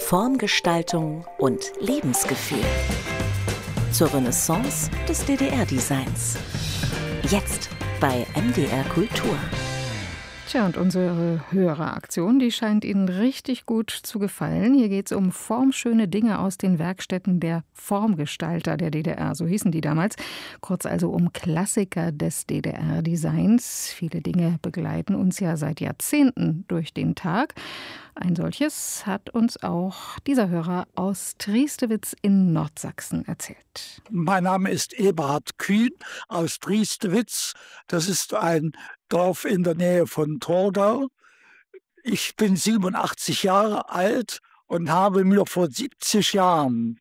Formgestaltung und Lebensgefühl. Zur Renaissance des DDR-Designs. Jetzt bei MDR Kultur. Tja, und unsere Höreraktion, die scheint Ihnen richtig gut zu gefallen. Hier geht es um formschöne Dinge aus den Werkstätten der Formgestalter der DDR, so hießen die damals. Kurz also um Klassiker des DDR-Designs. Viele Dinge begleiten uns ja seit Jahrzehnten durch den Tag. Ein solches hat uns auch dieser Hörer aus Triestewitz in Nordsachsen erzählt. Mein Name ist Eberhard Kühn aus Triestewitz. Das ist ein Dorf in der Nähe von Torgau. Ich bin 87 Jahre alt und habe mir vor 70 Jahren,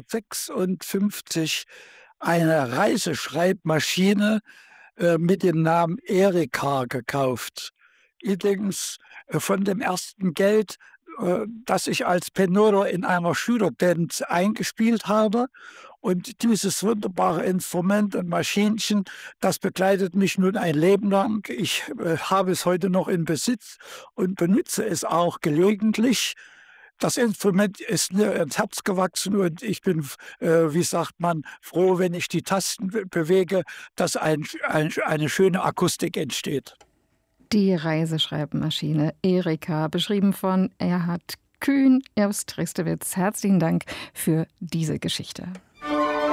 1956, eine Reiseschreibmaschine mit dem Namen Erika gekauft. Übrigens von dem ersten Geld, das ich als Penora in einer Schülerband eingespielt habe. Und dieses wunderbare Instrument und Maschinchen, das begleitet mich nun ein Leben lang. Ich habe es heute noch in Besitz und benutze es auch gelegentlich. Das Instrument ist mir ins Herz gewachsen und ich bin, wie sagt man, froh, wenn ich die Tasten bewege, dass eine schöne Akustik entsteht. Die Reiseschreibmaschine Erika, beschrieben von Erhard Kühn aus Triestewitz. Herzlichen Dank für diese Geschichte.